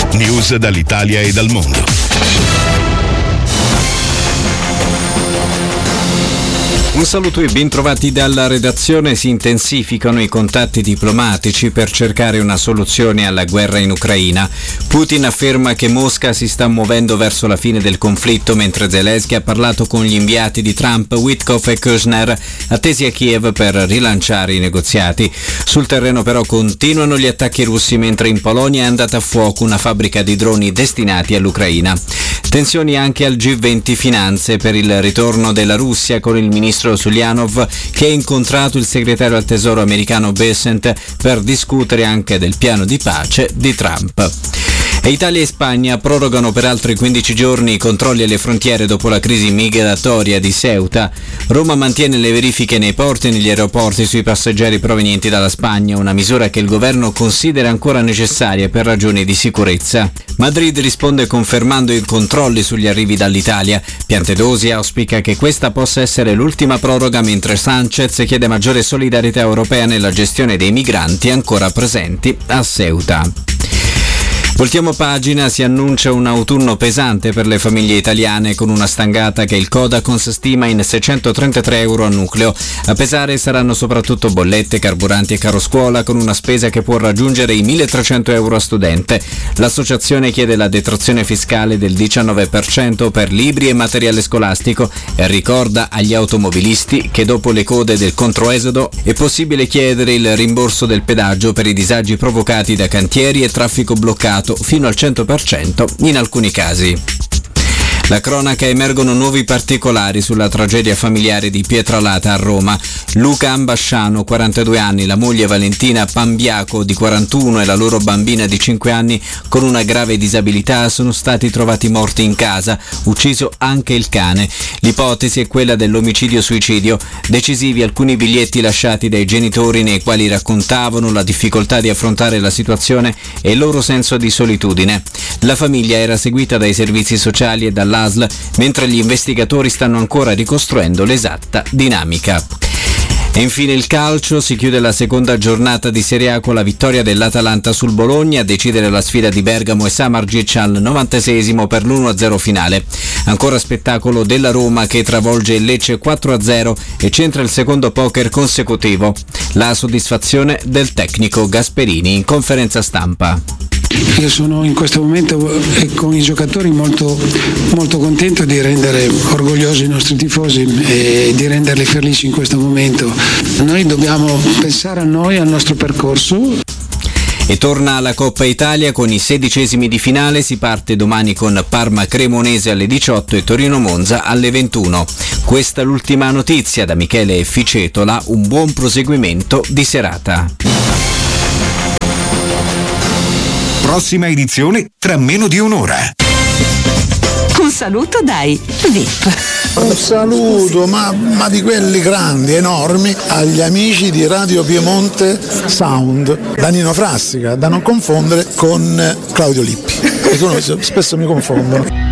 News dall'Italia e dal mondo. Un saluto e ben trovati dalla redazione. Si intensificano i contatti diplomatici per cercare una soluzione alla guerra in Ucraina. Putin afferma che Mosca si sta muovendo verso la fine del conflitto, mentre Zelensky ha parlato con gli inviati di Trump, Witkoff e Kushner, attesi a Kiev per rilanciare i negoziati. Sul terreno però continuano gli attacchi russi, mentre in Polonia è andata a fuoco una fabbrica di droni destinati all'Ucraina. Tensioni anche al G20 Finanze per il ritorno della Russia, con il ministro Sulianov che ha incontrato il segretario al tesoro americano Bessent per discutere anche del piano di pace di Trump. E Italia e Spagna prorogano per altri 15 giorni i controlli alle frontiere dopo la crisi migratoria di Ceuta. Roma mantiene le verifiche nei porti e negli aeroporti sui passeggeri provenienti dalla Spagna, una misura che il governo considera ancora necessaria per ragioni di sicurezza. Madrid risponde confermando i controlli sugli arrivi dall'Italia. Piantedosi auspica che questa possa essere l'ultima proroga, mentre Sánchez chiede maggiore solidarietà europea nella gestione dei migranti ancora presenti a Ceuta. Voltiamo pagina, si annuncia un autunno pesante per le famiglie italiane, con una stangata che il Codacons stima in 633 euro a nucleo. A pesare saranno soprattutto bollette, carburanti e caro scuola, con una spesa che può raggiungere i 1.300 euro a studente. L'associazione chiede la detrazione fiscale del 19% per libri e materiale scolastico e ricorda agli automobilisti che dopo le code del controesodo è possibile chiedere il rimborso del pedaggio per i disagi provocati da cantieri e traffico bloccato fino al 100% in alcuni casi. La cronaca, emergono nuovi particolari sulla tragedia familiare di Pietralata a Roma. Luca Ambasciano, 42 anni, la moglie Valentina Pambiaco di 41 e la loro bambina di 5 anni con una grave disabilità sono stati trovati morti in casa, ucciso anche il cane. L'ipotesi è quella dell'omicidio-suicidio. Decisivi alcuni biglietti lasciati dai genitori nei quali raccontavano la difficoltà di affrontare la situazione e il loro senso di solitudine. La famiglia era seguita dai servizi sociali e dall'ASL, mentre gli investigatori stanno ancora ricostruendo l'esatta dinamica. E infine il calcio, si chiude la seconda giornata di Serie A con la vittoria dell'Atalanta sul Bologna a decidere la sfida di Bergamo e Samardžić al 96esimo per l'1-0 finale. Ancora spettacolo della Roma che travolge il Lecce 4-0 e centra il secondo poker consecutivo. La soddisfazione del tecnico Gasperini in conferenza stampa. Io sono in questo momento con i giocatori molto contento di rendere orgogliosi i nostri tifosi e di renderli felici in questo momento. Noi dobbiamo pensare a noi, al nostro percorso. E torna alla Coppa Italia con i 16esimi di finale. Si parte domani con Parma Cremonese alle 18 e Torino Monza alle 21. Questa è l'ultima notizia da Michele Ficetola. Un buon proseguimento di serata. Prossima edizione tra meno di un'ora. Un saluto dai VIP. Un saluto, ma di quelli grandi, enormi, agli amici di Radio Piemonte Sound, da Nino Frassica, da non confondere con Claudio Lippi, perché spesso mi confondono.